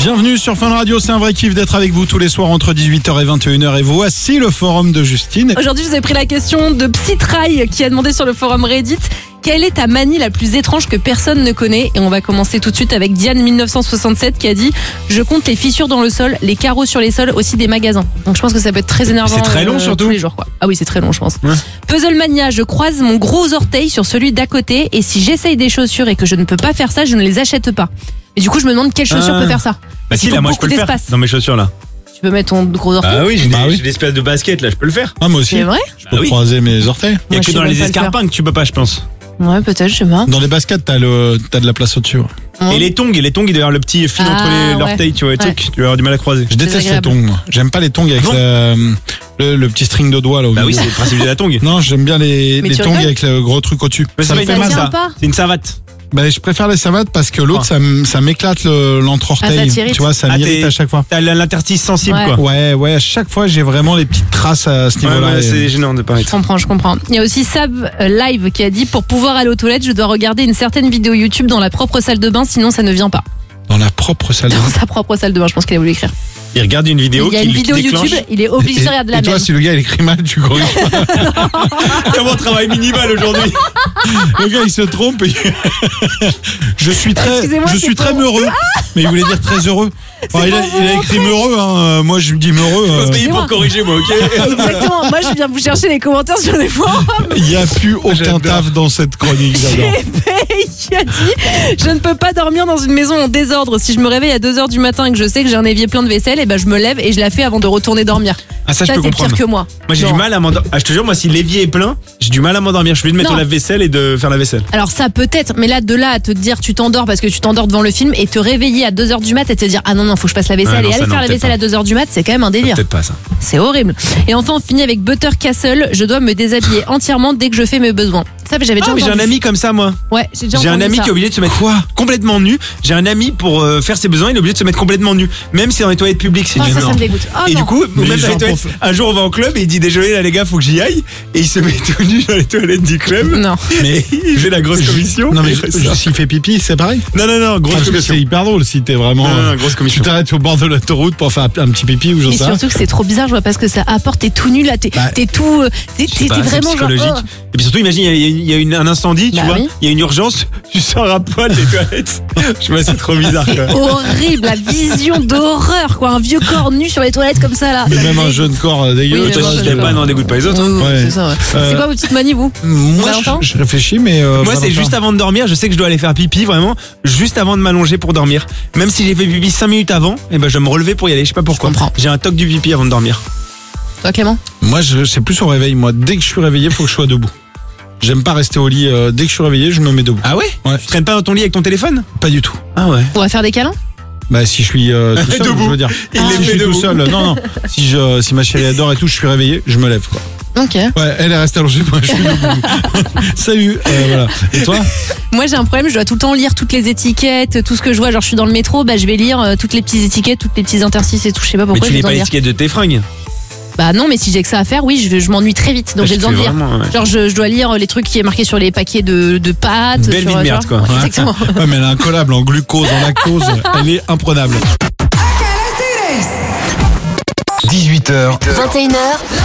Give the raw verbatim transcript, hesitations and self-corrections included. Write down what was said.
Bienvenue sur Fun Radio, c'est un vrai kiff d'être avec vous tous les soirs entre dix-huit heures et vingt et une heures et voici le forum de Justine. Aujourd'hui, je vous ai pris la question de Psytry qui a demandé sur le forum Reddit quelle est ta manie la plus étrange que personne ne connaît. Et on va commencer tout de suite avec Diane mille neuf cent soixante-sept qui a dit je compte les fissures dans le sol, les carreaux sur les sols, aussi des magasins. Donc je pense que ça peut être très énervant. C'est très long euh, surtout tous les jours, quoi. Ah oui, c'est très long, je pense. Ouais. Puzzle Mania, je croise mon gros orteil sur celui d'à côté et si j'essaye des chaussures et que je ne peux pas faire ça, je ne les achète pas. Et du coup, je me demande quelle chaussure Ah. peut faire ça. Bah si, là, moi je peux le faire dans mes chaussures là. Tu peux mettre ton gros orteil. Ah oui, j'ai Bah des, oui. j'ai des espèces de baskets là, je peux le faire. Ah, moi aussi, C'est vrai? je peux Ah oui. croiser mes orteils. Il y Moi, a je que sais dans même les pas le faire. escarpins que tu peux pas, je pense. Ouais, peut-être, je sais pas. Dans les baskets, t'as, le, t'as de la place au-dessus. ouais. Ouais. Et les tongs, et les tongs, il doit y avoir le petit fil Ah, entre les, ouais. l'orteil, tu vois, les Ouais. trucs, tu vas avoir du mal à croiser. Je déteste les agréable. tongs, moi. J'aime pas les tongs avec Ah bon le, le, le petit string de doigt là au Bah oui, milieu. c'est le principe de la tongue. Non, j'aime bien les, Mais les tu tongs rigoles avec le gros truc au-dessus. Mais Ça ça me va fait être mal. tient ça. pas. C'est une savate. Bah, je préfère les savates parce que l'autre, Ah. ça, m- ça m'éclate le, l'entre-orteil. Ah, ça t'irrite. tu vois, ça Ah, m'irrite t'es- à chaque fois. T'as l'interstice sensible Ouais. quoi. Ouais, ouais, à chaque fois, j'ai vraiment les petites traces à ce Ouais, niveau-là. ouais, Et- c'est gênant de pas Je être. comprends, je comprends. Il y a aussi Sab euh, Live qui a dit pour pouvoir aller aux toilettes, je dois regarder une certaine vidéo YouTube dans la propre salle de bain, sinon ça ne vient pas. Dans la propre salle de Dans bain. sa propre salle de bain, je pense qu'il a voulu écrire. Il regarde une vidéo Il y a qui, une qui vidéo déclenche. YouTube, il est obligé Et, de regarder et la toi, même. si le gars il écrit mal, tu corriges pas. C'est mon travail minimal aujourd'hui. Le gars il se trompe. Et... je suis très, Excusez-moi, je c'est suis très pas- heureux. Mais il voulait dire très heureux. Enfin, il, a, pas il a écrit heureux. Hein. Moi, je lui dis heureux. Je euh, vais payer pour moi. corriger moi, ok. Exactement, moi je viens vous chercher les commentaires sur les forums. Il n'y a plus aucun J'adore. taf dans cette chronique. J'adore. Épée qui a dit je ne peux pas dormir dans une maison en désordre. Si je me réveille à deux heures du matin et que je sais que j'ai un évier plein de vaisselle, et ben je me lève et je la fais avant de retourner dormir. Ah ça je Ça peux c'est comprendre. pire que moi. Moi j'ai Non. du mal à m'endormir. Ah je te jure, moi si l'évier est plein, j'ai du mal à m'endormir. Je suis obligé de mettre Non. au lave-vaisselle et de faire la vaisselle. Alors ça peut-être, mais là de là à te dire tu t'endors parce que tu t'endors devant le film et te réveiller à deux heures du mat et te dire ah non non faut que je passe la vaisselle Ouais, non, et ça, aller non, faire la peut-être vaisselle pas. à deux heures du mat, c'est quand même un délire. Peut-être pas ça. C'est horrible. Et enfin on finit avec Butter Castle, je dois me déshabiller entièrement dès que je fais mes besoins. Ça j'avais déjà Ah mais j'ai un entendu. ami comme ça moi. Ouais, j'ai déjà J'ai un entendu ami ça. qui est obligé de se mettre quoi complètement nu. J'ai un ami pour euh, faire ses besoins, il est obligé de se mettre complètement nu, même si c'est dans les toilettes publiques, c'est Oh, ça, gênant. ça me dégoûte. Oh, et non. du coup, Mais même les dans les gens toilettes, pour- un jour on va en club et il dit désolé là les gars, faut que j'y aille et il se met tout nu dans les toilettes du club. Non. Mais Il fait la grosse commission. non, mais et il je- fait je- ça. s'il fait pipi, c'est pareil. non non non, grosse Parce que commission. c'est hyper drôle si t'es vraiment. Non, non, non, euh, grosse tu commission. t'arrêtes au bord de l'autoroute pour faire un petit pipi ou j'en Et sais rien. surtout que c'est trop bizarre, je vois pas ce que ça apporte. T'es tout nu là, t'es Bah, t'es tout. euh, T'es Je sais t'es- pas, t'es c'est vraiment genre. psychologique. oh. Et puis surtout, imagine, il y a, il y a une- un incendie, tu Bah vois, oui. il y a une urgence, tu sors à poil des toilettes. Je sais pas, c'est trop bizarre. C'est Quoi. horrible, la vision d'horreur, quoi. Un vieux corps nu sur les toilettes comme ça là. Mais Ça me même un dégoûte. jeune corps euh, dégueu. Oui, tu mais vois, bon, Toi, c'est- si t'aimes pas, n'en dégoûte pas les autres. Oui, oui, Ouais. c'est ça, ouais. Euh, C'est quoi votre petite manie, vous Moi, Valentin je, je réfléchis, mais. euh, Moi, c'est Valentin. juste avant de dormir, je sais que je dois aller faire pipi, vraiment, juste avant de m'allonger pour dormir. Même si j'ai fait pipi cinq minutes avant, et ben, je vais me relever pour y aller, je sais pas pourquoi. Je comprends. J'ai un toc du pipi avant de dormir. Toi, Clément Moi, je, c'est plus au réveil. Moi, dès que je suis réveillé, faut que je sois debout. J'aime pas rester au lit. euh, dès que je suis réveillé, je me mets debout. Ah ouais? Ouais. Tu traînes pas dans ton lit avec ton téléphone? Pas du tout. Ah ouais. On va faire des câlins Bah, si je suis euh, tout seul, Debout. je veux dire. Il Ah. les Si je fait suis tout debout. seul, non, non. Si, je, si ma chérie adore et tout, je suis réveillé, je me lève, quoi. Ok. Ouais, elle est restée allongée, moi, je suis debout. Salut, euh, voilà. Et toi? Moi, j'ai un problème, je dois tout le temps lire toutes les étiquettes, tout ce que je vois. Genre, je suis dans le métro, bah, je vais lire euh, toutes les petites étiquettes, toutes les petits interstices et tout. Je sais pas Mais pourquoi tu j'ai lis besoin pas de lire. l'étiquette de tes fringues. Bah non, mais si j'ai que ça à faire, oui, je, je m'ennuie très vite. Donc Ah, j'ai tu besoin de fais lire. vraiment, ouais. Genre, je, je dois lire les trucs qui est marqué sur les paquets de, de pâtes. Belle sur, vie de euh, merde, genre- quoi. Ouais, exactement. Ouais, mais elle a un collable en glucose, en lactose. Elle est imprenable. dix-huit heures, vingt et une heures.